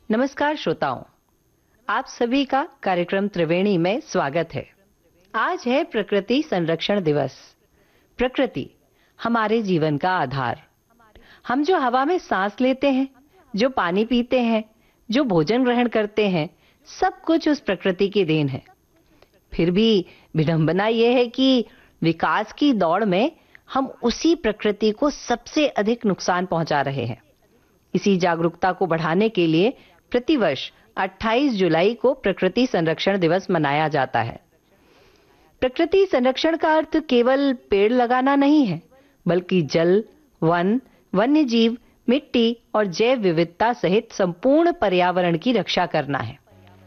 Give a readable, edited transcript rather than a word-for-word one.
नमस्कार श्रोताओं, आप सभी का कार्यक्रम त्रिवेणी में स्वागत है। आज है प्रकृति संरक्षण दिवस। प्रकृति हमारे जीवन का आधार। हम जो हवा में सांस लेते हैं, जो पानी पीते हैं, जो भोजन ग्रहण करते हैं, सब कुछ उस प्रकृति की देन है। फिर भी विडंबना यह है कि विकास की दौड़ में हम उसी प्रकृति को सबसे अधिक नुकसान पहुंचा रहे हैं। इसी जागरूकता को बढ़ाने के लिए प्रतिवर्ष 28 जुलाई को प्रकृति संरक्षण दिवस मनाया जाता है। प्रकृति संरक्षण का अर्थ केवल पेड़ लगाना नहीं है, बल्कि जल, वन, वन्य जीव, मिट्टी और जैव विविधता सहित संपूर्ण पर्यावरण की रक्षा करना है।